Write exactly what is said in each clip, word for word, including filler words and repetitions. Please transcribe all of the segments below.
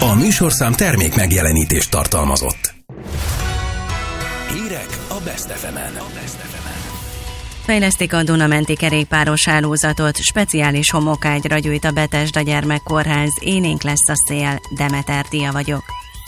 A műsorszám termék megjelenítést tartalmazott. Hírek a Best ef emen. Fejlesztik a Duna-menti kerékpáros hálózatot, speciális homokágyra gyújt a Betesda Gyermekkórház, élénk lesz a szél, Demeter Tia vagyok.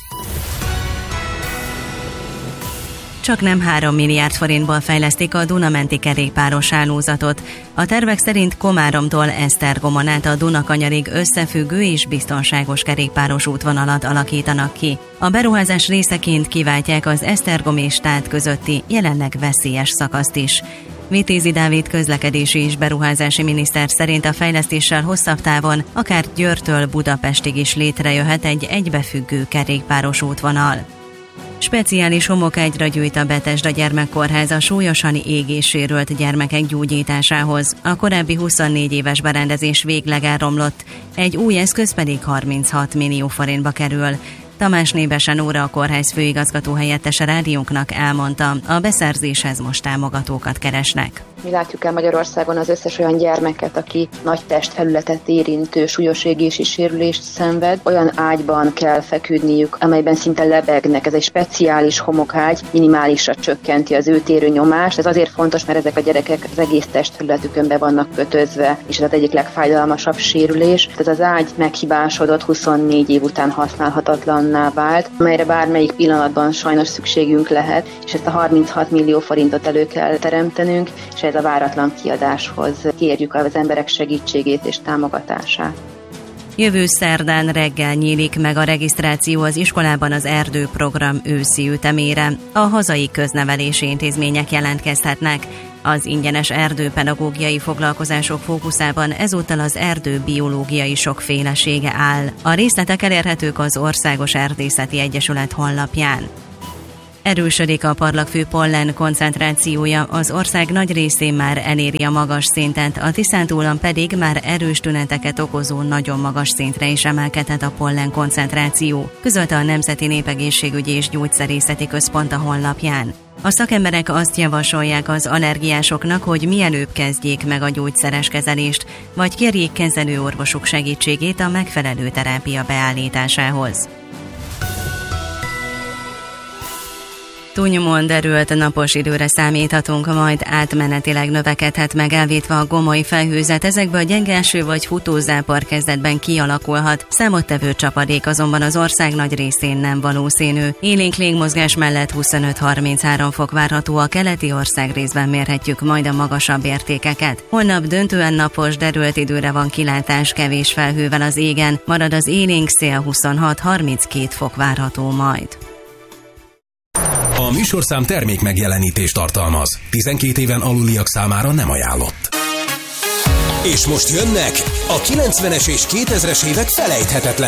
Csak nem három milliárd forintból fejlesztik a Duna-menti kerékpáros hálózatot. A tervek szerint Komáromtól Esztergomon át a Dunakanyarig összefüggő és biztonságos kerékpáros útvonalat alakítanak ki. A beruházás részeként kiváltják az Esztergom és Stát közötti jelenleg veszélyes szakaszt is. Vitézi Dávid közlekedési és beruházási miniszter szerint a fejlesztéssel hosszabb távon, akár Győrtől Budapestig is létrejöhet egy egybefüggő kerékpáros útvonal. Speciális homokágyra gyújt a Betesda Gyermekkórház a súlyosan égéssérült gyermekek gyógyításához. A korábbi huszonnégy éves berendezés végleg elromlott, egy új eszköz pedig harminchat millió forintba kerül. Tamás Nébesen Nóra, a kórház főigazgató helyettese rádiónknak elmondta, a beszerzéshez most támogatókat keresnek. Mi látjuk el Magyarországon az összes olyan gyermeket, aki nagy testfelületet érintő súlyos égési sérülést szenved, olyan ágyban kell feküdniük, amelyben szinte lebegnek. Ez egy speciális homokágy, minimálisra csökkenti az ő térő nyomást. Ez azért fontos, mert ezek a gyerekek az egész testfelületükön be vannak kötözve, és ez az egyik legfájdalmasabb sérülés. Ez az ágy meghibásodott, huszonnégy év után használhatatlanná vált, amelyre bármelyik pillanatban sajnos szükségünk lehet, és ezt a harminchat millió forintot elő kell teremtenünk, és ez a váratlan kiadáshoz kérjük az emberek segítségét és támogatását. Jövő szerdán reggel nyílik meg a regisztráció az iskolában az erdőprogram őszi ütemére. A hazai köznevelési intézmények jelentkezhetnek. Az ingyenes erdőpedagógiai foglalkozások fókuszában ezúttal az erdő biológiai sokfélesége áll. A részletek elérhetők az Országos Erdészeti Egyesület honlapján. Erősödik a parlagfű pollen koncentrációja, az ország nagy részén már eléri a magas szintet, a Tiszántúlon pedig már erős tüneteket okozó nagyon magas szintre is emelkedhet a pollen koncentráció, közölte a Nemzeti Népegészségügyi és Gyógyszerészeti Központ a honlapján. A szakemberek azt javasolják az allergiásoknak, hogy mielőbb kezdjék meg a gyógyszeres kezelést, vagy kérjék kezelőorvosuk segítségét a megfelelő terápia beállításához. Túlnyomóan derült napos időre számíthatunk, majd átmenetileg növekedhet meg, elvétve a gomoly felhőzet. Ezekből gyenge eső vagy futózápor kezdetben kialakulhat. Számottevő csapadék azonban az ország nagy részén nem valószínű. Élénk légmozgás mellett huszonöt-harminchárom fok várható, a keleti ország részben mérhetjük majd a magasabb értékeket. Holnap döntően napos, derült időre van kilátás, kevés felhővel az égen, marad az élénk szél, huszonhat-harminckét fok várható majd. A műsorszám termék megjelenítést tartalmaz. tizenkét éven aluliak számára nem ajánlott. És most jönnek a kilencvenes és kétezres évek felejthetetlen